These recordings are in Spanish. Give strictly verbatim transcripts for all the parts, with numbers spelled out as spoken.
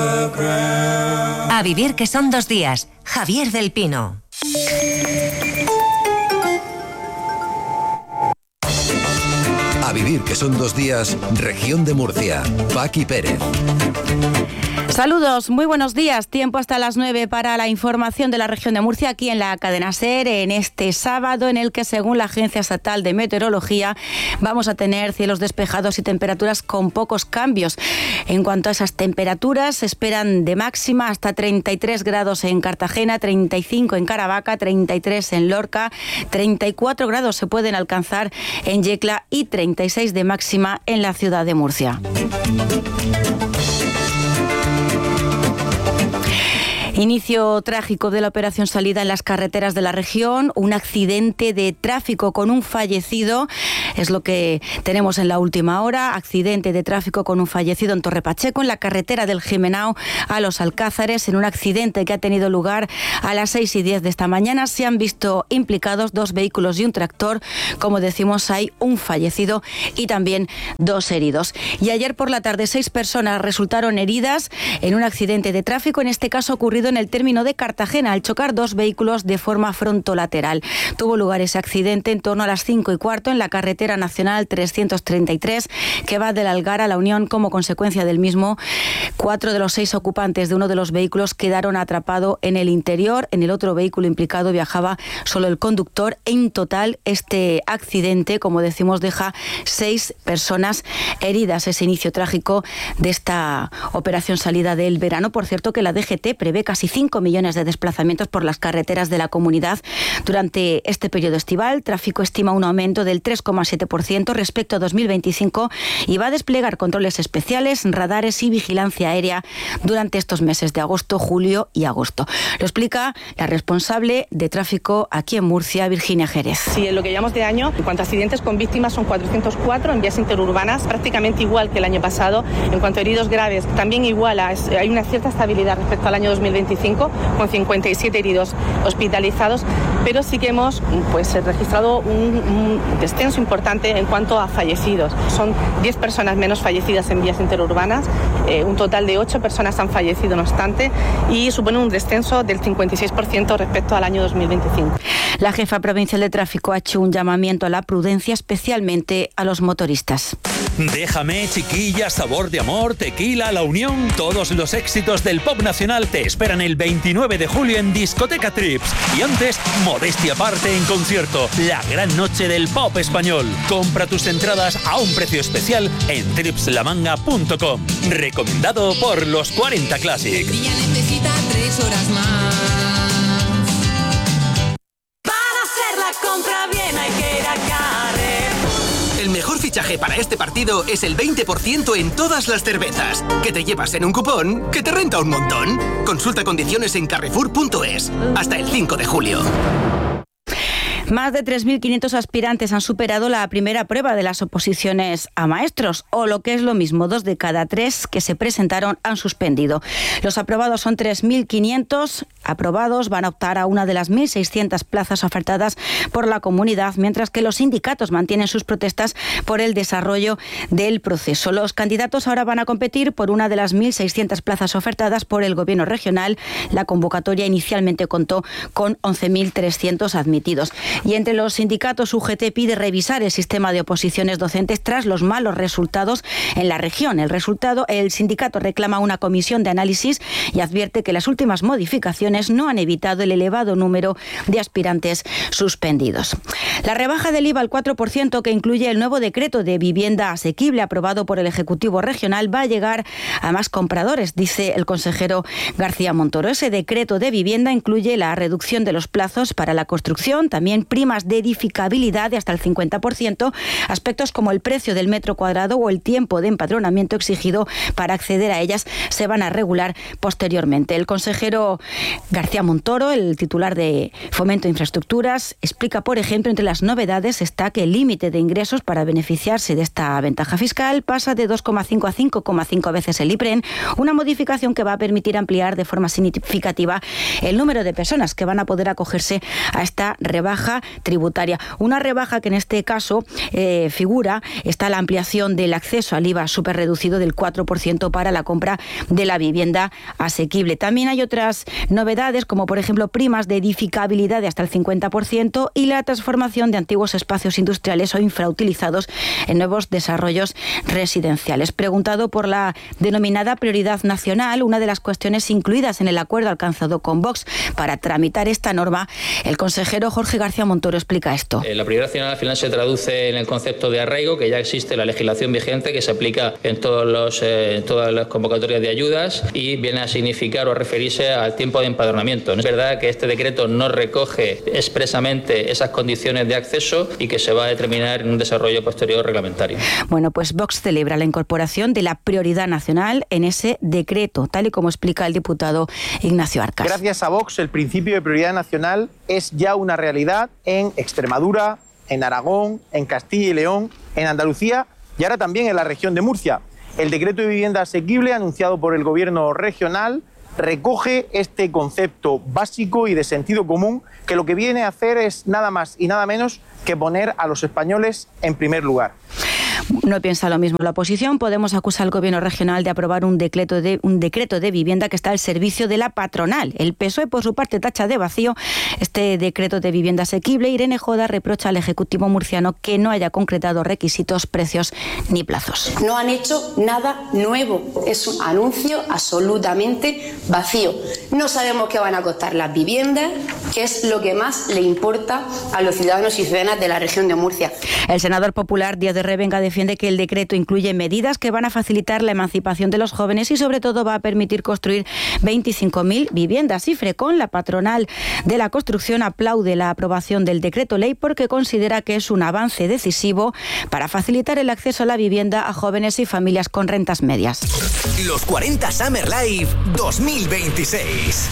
A vivir que son dos días. Javier del Pino. A vivir que son dos días. Región de Murcia. Paqui Pérez. Saludos, muy buenos días. Tiempo hasta las nueve para la información de la región de Murcia aquí en la cadena SER en este sábado en el que, según la Agencia Estatal de Meteorología, vamos a tener cielos despejados y temperaturas con pocos cambios. En cuanto a esas temperaturas, se esperan de máxima hasta treinta y tres grados en Cartagena, treinta y cinco en Caravaca, treinta y tres en Lorca, treinta y cuatro grados se pueden alcanzar en Yecla y treinta y seis de máxima en la ciudad de Murcia. Inicio trágico de la operación salida en las carreteras de la región, un accidente de tráfico con un fallecido, es lo que tenemos en la última hora, accidente de tráfico con un fallecido en Torre Pacheco, en la carretera del Jimenao a Los Alcázares, en un accidente que ha tenido lugar a las seis y diez de esta mañana. Se han visto implicados dos vehículos y un tractor, como decimos, hay un fallecido y también dos heridos. Y ayer por la tarde seis personas resultaron heridas en un accidente de tráfico, en este caso ocurrido en el término de Cartagena al chocar dos vehículos de forma frontolateral. Tuvo lugar ese accidente en torno a las cinco y cuarto en la carretera nacional trescientos treinta y tres que va del Algar a La Unión. Como consecuencia del mismo, cuatro de los seis ocupantes de uno de los vehículos quedaron atrapados en el interior. En el otro vehículo implicado viajaba solo el conductor. En total, este accidente, como decimos, deja seis personas heridas. Ese inicio trágico de esta operación salida del verano. Por cierto, que la D G T prevé casi cinco millones de desplazamientos por las carreteras de la comunidad durante este periodo estival. Tráfico estima un aumento del tres coma siete por ciento respecto a dos mil veinticinco y va a desplegar controles especiales, radares y vigilancia aérea durante estos meses de agosto, julio y agosto. Lo explica la responsable de tráfico aquí en Murcia, Virginia Jerez. Sí, en lo que llevamos de año, en cuanto a accidentes con víctimas, son cuatrocientos cuatro en vías interurbanas, prácticamente igual que el año pasado. En cuanto a heridos graves, también igual, hay una cierta estabilidad respecto al año dos mil veinticinco, con cincuenta y siete heridos hospitalizados, pero sí que hemos pues, registrado un, un descenso importante en cuanto a fallecidos. Son diez personas menos fallecidas en vías interurbanas, eh, un total de ocho personas han fallecido no obstante, y supone un descenso del cincuenta y seis por ciento respecto al año dos mil veinticinco. La jefa provincial de tráfico ha hecho un llamamiento a la prudencia, especialmente a los motoristas. Déjame, chiquilla, sabor de amor, tequila, La Unión, todos los éxitos del pop nacional te esperan el veintinueve de julio en Discoteca Trips. Y antes, modestia aparte en concierto, la gran noche del pop español. Compra tus entradas a un precio especial en trips la manga punto com. Recomendado por los cuarenta Classic. Ella necesita tres horas más. Para hacer la compra bien hay que ir a Carrefour. El mejor fichaje para este partido es el veinte por ciento en todas las cervezas, que te llevas en un cupón que te renta un montón. Consulta condiciones en carrefour punto es. Hasta el cinco de julio. Más de tres mil quinientos aspirantes han superado la primera prueba de las oposiciones a maestros, o lo que es lo mismo, dos de cada tres que se presentaron han suspendido. Los aprobados son tres mil quinientos aprobados, van a optar a una de las mil seiscientas plazas ofertadas por la comunidad, mientras que los sindicatos mantienen sus protestas por el desarrollo del proceso. Los candidatos ahora van a competir por una de las mil seiscientas plazas ofertadas por el Gobierno regional. La convocatoria inicialmente contó con once mil trescientos admitidos. Y entre los sindicatos, U G T pide revisar el sistema de oposiciones docentes tras los malos resultados en la región. El resultado, el sindicato reclama una comisión de análisis y advierte que las últimas modificaciones no han evitado el elevado número de aspirantes suspendidos. La rebaja del I V A al cuatro por ciento que incluye el nuevo decreto de vivienda asequible aprobado por el Ejecutivo Regional va a llegar a más compradores, dice el consejero García Montoro. Ese decreto de vivienda incluye la reducción de los plazos para la construcción, también primas de edificabilidad de hasta el cincuenta por ciento, aspectos como el precio del metro cuadrado o el tiempo de empadronamiento exigido para acceder a ellas se van a regular posteriormente. El consejero García Montoro, el titular de Fomento de Infraestructuras, explica, por ejemplo, entre las novedades está que el límite de ingresos para beneficiarse de esta ventaja fiscal pasa de dos coma cinco a cinco coma cinco veces el IPREN, una modificación que va a permitir ampliar de forma significativa el número de personas que van a poder acogerse a esta rebaja tributaria. Una rebaja que en este caso eh, figura, está la ampliación del acceso al IVA superreducido del cuatro por ciento para la compra de la vivienda asequible. También hay otras novedades, como por ejemplo primas de edificabilidad de hasta el cincuenta por ciento y la transformación de antiguos espacios industriales o infrautilizados en nuevos desarrollos residenciales. Preguntado por la denominada prioridad nacional, una de las cuestiones incluidas en el acuerdo alcanzado con Vox para tramitar esta norma, el consejero Jorge García Montoro explica esto. La prioridad nacional al final se traduce en el concepto de arraigo, que ya existe en la legislación vigente, que se aplica en todos los, eh, todas las convocatorias de ayudas y viene a significar o a referirse al tiempo de empadronamiento. Es verdad que este decreto no recoge expresamente esas condiciones de acceso y que se va a determinar en un desarrollo posterior reglamentario. Bueno, pues Vox celebra la incorporación de la prioridad nacional en ese decreto, tal y como explica el diputado Ignacio Arcas. Gracias a Vox, el principio de prioridad nacional es ya una realidad en Extremadura, en Aragón, en Castilla y León, en Andalucía y ahora también en la región de Murcia. El decreto de vivienda asequible anunciado por el gobierno regional recoge este concepto básico y de sentido común, que lo que viene a hacer es nada más y nada menos que poner a los españoles en primer lugar. No piensa lo mismo la oposición. Podemos acusar al gobierno regional de aprobar un decreto de, un decreto de vivienda que está al servicio de la patronal. El P S O E, por su parte, tacha de vacío este decreto de vivienda asequible. Irene Joda reprocha al Ejecutivo murciano que no haya concretado requisitos, precios ni plazos. No han hecho nada nuevo. Es un anuncio absolutamente vacío. No sabemos qué van a costar las viviendas, que es lo que más le importa a los ciudadanos y ciudadanas de la región de Murcia. El senador popular Díaz de Revenga defiende que el decreto incluye medidas que van a facilitar la emancipación de los jóvenes y sobre todo va a permitir construir veinticinco mil viviendas. Y Frecon, la patronal de la construcción, aplaude la aprobación del decreto ley porque considera que es un avance decisivo para facilitar el acceso a la vivienda a jóvenes y familias con rentas medias. Los cuarenta Summer Live dos mil veintiséis.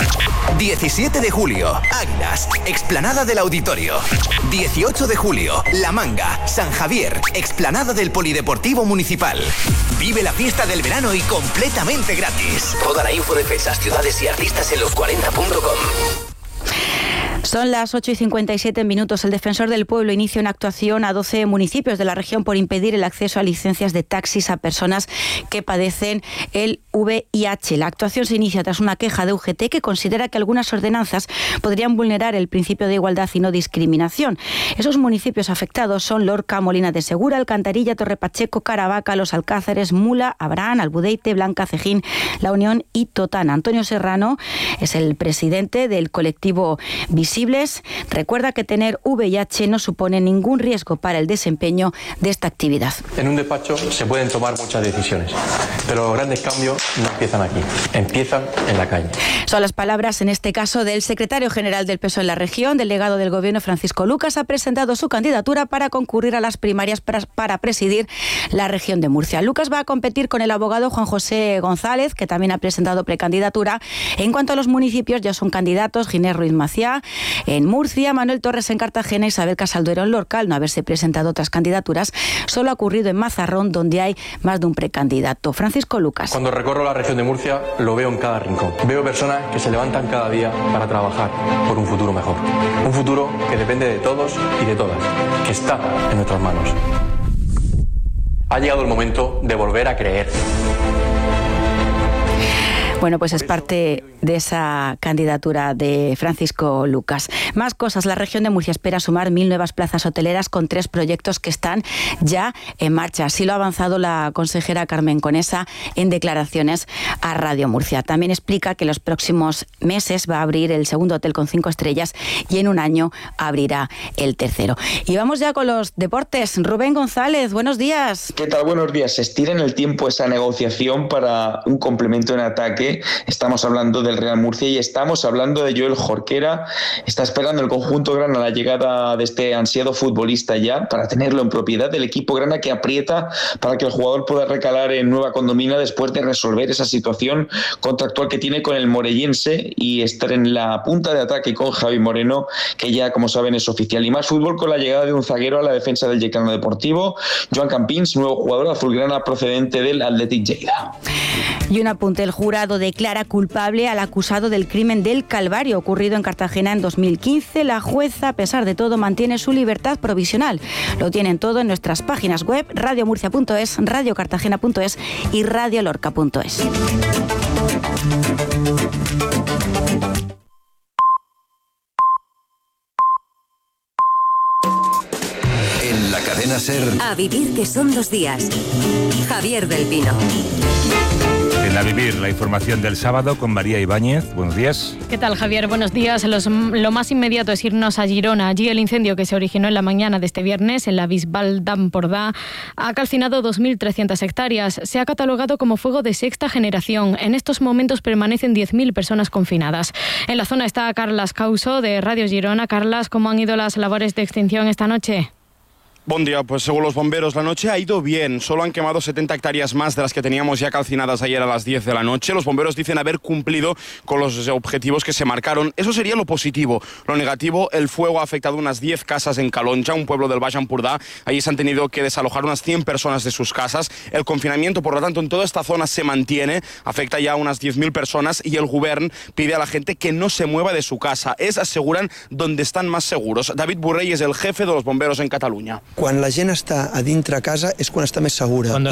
diecisiete de julio, Águilas, Explanada del Auditorio. dieciocho de julio, La Manga, San Javier, Explanada del Polideportivo Municipal. Vive la fiesta del verano y completamente gratis. Toda la info de fechas, ciudades y artistas en los cuarenta punto com. Son las ocho y cincuenta y siete minutos. El Defensor del Pueblo inicia una actuación a doce municipios de la región por impedir el acceso a licencias de taxis a personas que padecen el V I H. La actuación se inicia tras una queja de U G T que considera que algunas ordenanzas podrían vulnerar el principio de igualdad y no discriminación. Esos municipios afectados son Lorca, Molina de Segura, Alcantarilla, Torrepacheco, Caravaca, Los Alcázares, Mula, Abraham, Albudeite, Blanca, Cejín, La Unión y Totana. Antonio Serrano es el presidente del colectivo Visibles. Recuerda que tener V I H no supone ningún riesgo para el desempeño de esta actividad. En un despacho se pueden tomar muchas decisiones, pero los grandes cambios no empiezan aquí, empiezan en la calle. Son las palabras, en este caso, del secretario general del P S O E en la región. Delegado del Gobierno, Francisco Lucas, ha presentado su candidatura para concurrir a las primarias para, para presidir la región de Murcia. Lucas va a competir con el abogado Juan José González, que también ha presentado precandidatura. En cuanto a los municipios, ya son candidatos Ginés Ruiz Maciá en Murcia, Manuel Torres en Cartagena, Isabel Casalduero en Lorca. Al no haberse presentado otras candidaturas, solo ha ocurrido en Mazarrón, donde hay más de un precandidato. Francisco Lucas. Cuando recorro la región de Murcia, lo veo en cada rincón. Veo personas que se levantan cada día para trabajar por un futuro mejor. Un futuro que depende de todos y de todas, que está en nuestras manos. Ha llegado el momento de volver a creer. Bueno, pues es parte de esa candidatura de Francisco Lucas. Más cosas. La región de Murcia espera sumar mil nuevas plazas hoteleras con tres proyectos que están ya en marcha. Así lo ha avanzado la consejera Carmen Conesa en declaraciones a Radio Murcia. También explica que en los próximos meses va a abrir el segundo hotel con cinco estrellas y en un año abrirá el tercero. Y vamos ya con los deportes. Rubén González, buenos días. ¿Qué tal? Buenos días. Se estira en el tiempo esa negociación para un complemento en ataque. Estamos hablando del Real Murcia y estamos hablando de Joel Jorquera. Está esperando el conjunto grana la llegada de este ansiado futbolista ya para tenerlo en propiedad. El equipo grana que aprieta para que el jugador pueda recalar en Nueva Condomina después de resolver esa situación contractual que tiene con el morellense y estar en la punta de ataque con Javi Moreno, que ya, como saben, es oficial. Y más fútbol con la llegada de un zaguero a la defensa del Yeclano Deportivo, Joan Campins, nuevo jugador azulgrana procedente del Athletic Lleida. Y un apunte: el jurado declara culpable al acusado del crimen del Calvario ocurrido en Cartagena en dos mil quince. La jueza, a pesar de todo, mantiene su libertad provisional. Lo tienen todo en nuestras páginas web radio murcia punto es, radio cartagena punto es y radio lorca punto es. En la cadena SER. A vivir que son dos días. Javier del Pino. En A Vivir, la información del sábado con María Ibáñez. Buenos días. ¿Qué tal, Javier? Buenos días. Los, lo más inmediato es irnos a Girona. Allí el incendio que se originó en la mañana de este viernes en la Bisbal d'Empordà ha calcinado dos mil trescientas hectáreas. Se ha catalogado como fuego de sexta generación. En estos momentos permanecen diez mil personas confinadas. En la zona está Carlas Causo de Radio Girona. Carlas, ¿cómo han ido las labores de extinción esta noche? Buen día, pues según los bomberos la noche ha ido bien, solo han quemado setenta hectáreas más de las que teníamos ya calcinadas ayer a las diez de la noche. Los bomberos dicen haber cumplido con los objetivos que se marcaron, eso sería lo positivo. Lo negativo, el fuego ha afectado unas diez casas en Calonja, un pueblo del Baix Empordà. Allí se han tenido que desalojar unas cien personas de sus casas. El confinamiento, por lo tanto, en toda esta zona se mantiene, afecta ya a unas diez mil personas y el govern pide a la gente que no se mueva de su casa. Es, aseguran, donde están más seguros. David Borrell es el jefe de los bomberos en Cataluña. Quan la gent està a dintre casa és quan està més segura.